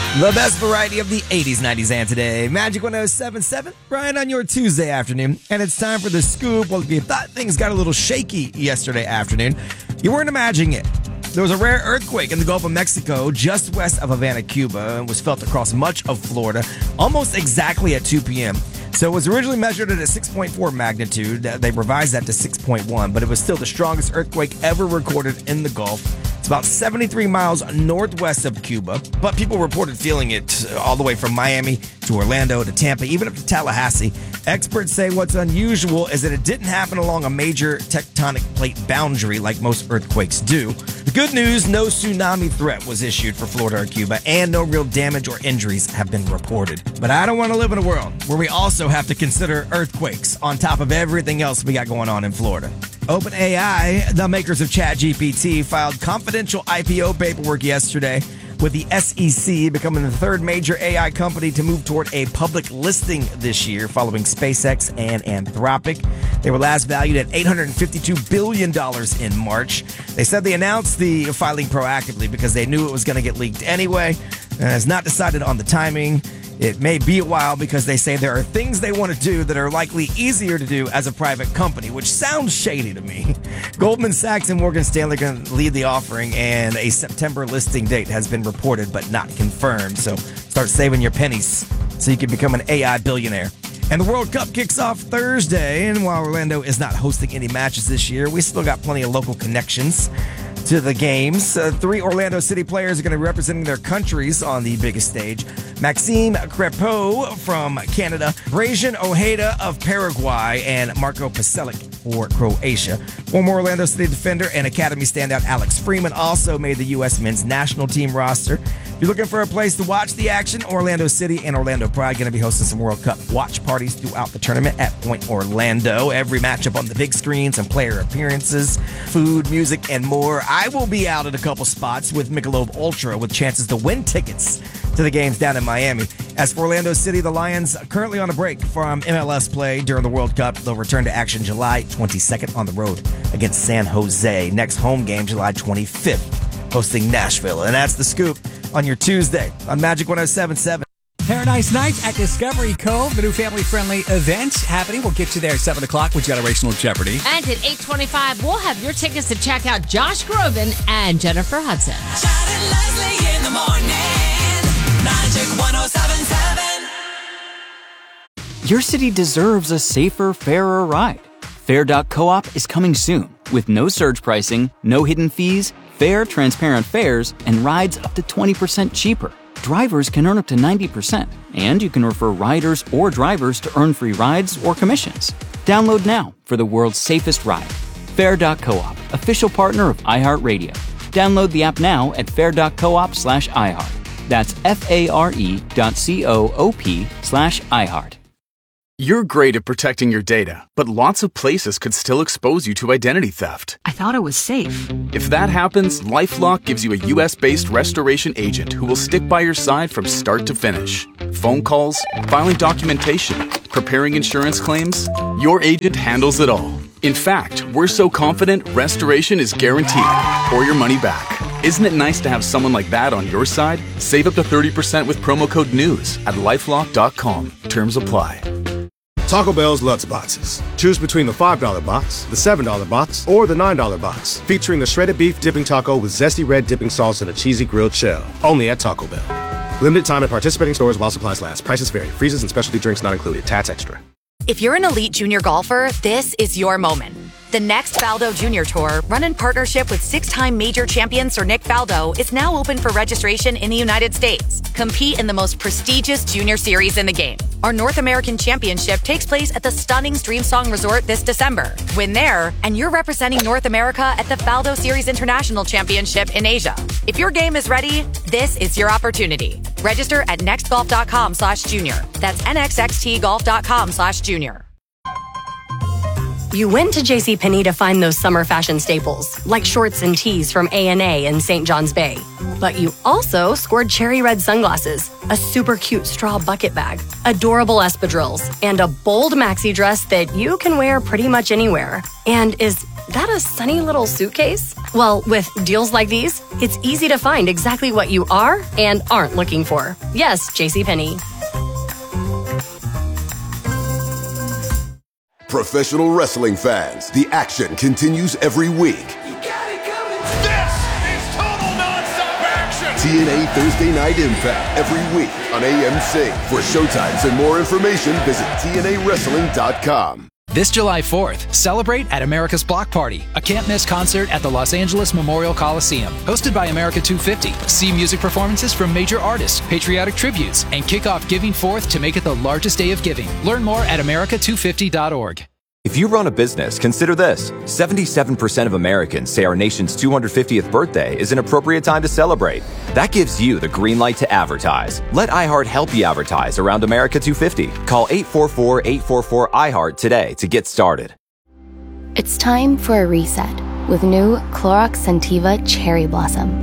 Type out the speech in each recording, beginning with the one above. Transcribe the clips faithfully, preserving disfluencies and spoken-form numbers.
The best variety of the eighties, nineties, and today. Magic one oh seven point seven, Brian on your Tuesday afternoon. And it's time for the scoop. Well, if you thought things got a little shaky yesterday afternoon, you weren't imagining it. There was a rare earthquake in the Gulf of Mexico just west of Havana, Cuba, and was felt across much of Florida almost exactly at two p.m. So it was originally measured at a six point four magnitude. They revised that to six point one, but it was still the strongest earthquake ever recorded in the Gulf. It's about seventy-three miles northwest of Cuba, but people reported feeling it all the way from Miami to Orlando to Tampa, even up to Tallahassee. Experts say what's unusual is that it didn't happen along a major tectonic plate boundary like most earthquakes do. The good news, no tsunami threat was issued for Florida or Cuba, and no real damage or injuries have been reported. But I don't want to live in a world where we also have to consider earthquakes on top of everything else we got going on in Florida. OpenAI, the makers of ChatGPT, filed confidential I P O paperwork yesterday, with the S E C becoming the third major A I company to move toward a public listing this year, following SpaceX and Anthropic. They were last valued at eight hundred fifty-two billion dollars in March. They said they announced the filing proactively because they knew it was going to get leaked anyway, and has not decided on the timing. It may be a while because they say there are things they want to do that are likely easier to do as a private company, which sounds shady to me. Goldman Sachs and Morgan Stanley are going to lead the offering, and a September listing date has been reported but not confirmed. So start saving your pennies so you can become an A I billionaire. And the World Cup kicks off Thursday, and while Orlando is not hosting any matches this year, we still got plenty of local connections to the games. Uh, three Orlando City players are going to be representing their countries on the biggest stage. Maxime Crepeau from Canada, Brajan Ojeda of Paraguay, and Marco Paselic for Croatia. Former Orlando City defender and Academy standout Alex Freeman also made the U S men's national team roster. If you're looking for a place to watch the action, Orlando City and Orlando Pride going to be hosting some World Cup watch parties throughout the tournament at Point Orlando. Every matchup on the big screen, some player appearances, food, music, and more. I will be out at a couple spots with Michelob Ultra with chances to win tickets to the games down in Miami. As for Orlando City, the Lions are currently on a break from M L S play during the World Cup. They'll return to action July twenty-second on the road against San Jose. Next home game, July twenty-fifth, hosting Nashville. And that's the scoop on your Tuesday on Magic one oh seven point seven. Paradise Nights at Discovery Cove, the new family-friendly event happening. We'll get you there at seven o'clock with Generational Jeopardy. And at eight twenty-five, we'll have your tickets to check out Josh Groban and Jennifer Hudson. Chad and Leslie in the morning. Magic one oh seven point seven. Your city deserves a safer, fairer ride. Fair dot coop is coming soon with no surge pricing, no hidden fees, fair, transparent fares, and rides up to twenty percent cheaper. Drivers can earn up to ninety percent, and you can refer riders or drivers to earn free rides or commissions. Download now for the world's safest ride. Fair dot coop, official partner of iHeartRadio. Download the app now at fair dot coop slash iHeart. That's F-A-R-E dot C-O-O-P slash iHeart. You're great at protecting your data, but lots of places could still expose you to identity theft. I thought it was safe. If that happens, LifeLock gives you a U S-based restoration agent who will stick by your side from start to finish. Phone calls, filing documentation, preparing insurance claims, your agent handles it all. In fact, we're so confident restoration is guaranteed or your money back. Isn't it nice to have someone like that on your side? Save up to thirty percent with promo code NEWS at lifelock dot com. Terms apply. Taco Bell's Lutz Boxes. Choose between the five dollar box, the seven dollar box, or the nine dollar box, featuring the shredded beef dipping taco with zesty red dipping sauce and a cheesy grilled shell. Only at Taco Bell. Limited time at participating stores while supplies last. Prices vary. Freezes and specialty drinks not included. Tax extra. If you're an elite junior golfer, this is your moment. The next Faldo Junior Tour, run in partnership with six-time major champion Sir Nick Faldo, is now open for registration in the United States. Compete in the most prestigious junior series in the game. Our North American Championship takes place at the stunning Streamsong Resort this December. Win there, and you're representing North America at the Faldo Series International Championship in Asia. If your game is ready, this is your opportunity. Register at nextgolf.com slash junior. That's nxxtgolf.com slash junior. You went to JCPenney to find those summer fashion staples, like shorts and tees from A and A in Saint John's Bay. But you also scored cherry red sunglasses, a super cute straw bucket bag, adorable espadrilles, and a bold maxi dress that you can wear pretty much anywhere and is that a sunny little suitcase? Well, with deals like these, it's easy to find exactly what you are and aren't looking for. Yes, JCPenney. Professional wrestling fans, the action continues every week. This is total nonstop action! T N A Thursday Night Impact every week on A M C. For showtimes and more information, visit T N A wrestling dot com. This July fourth, celebrate at America's Block Party, a can't-miss concert at the Los Angeles Memorial Coliseum. Hosted by America two fifty, see music performances from major artists, patriotic tributes, and kick off Giving Forth to make it the largest day of giving. Learn more at America two fifty dot org. If you run a business, consider this. seventy-seven percent of Americans say our nation's two hundred fiftieth birthday is an appropriate time to celebrate. That gives you the green light to advertise. Let iHeart help you advertise around America two fifty. Call eight four four, eight four four, I heart today to get started. It's time for a reset with new Clorox Scentiva Cherry Blossom.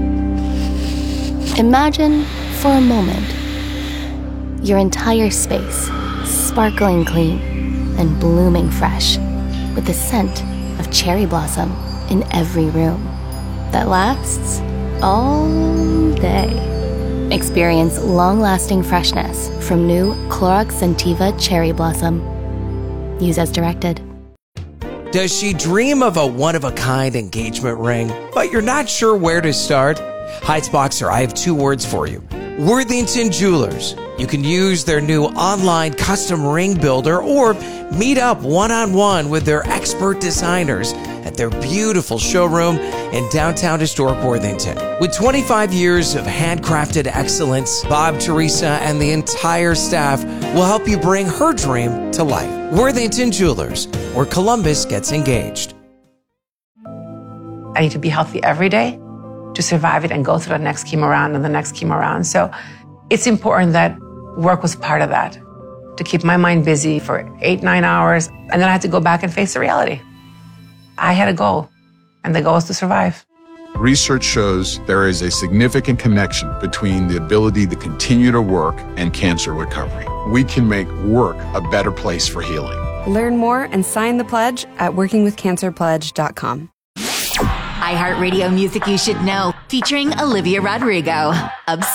Imagine, for a moment, your entire space sparkling clean and blooming fresh, with the scent of cherry blossom in every room that lasts all day. Experience long-lasting freshness from new Clorox Scentiva Cherry Blossom. Use as directed. Does she dream of a one-of-a-kind engagement ring, but you're not sure where to start? Heights-Boxer, I have two words for you. Worthington Jewelers. You can use their new online custom ring builder or meet up one-on-one with their expert designers at their beautiful showroom in downtown historic Worthington. With twenty-five years of handcrafted excellence, Bob, Teresa, and the entire staff will help you bring her dream to life. Worthington Jewelers, where Columbus gets engaged. I need to be healthy every day to survive it and go through the next chemo round and the next chemo round. So it's important that work was part of that, to keep my mind busy for eight, nine hours. And then I had to go back and face the reality. I had a goal, and the goal is to survive. Research shows there is a significant connection between the ability to continue to work and cancer recovery. We can make work a better place for healing. Learn more and sign the pledge at working with cancer pledge dot com. iHeartRadio Music You Should Know, featuring Olivia Rodrigo. Obsessed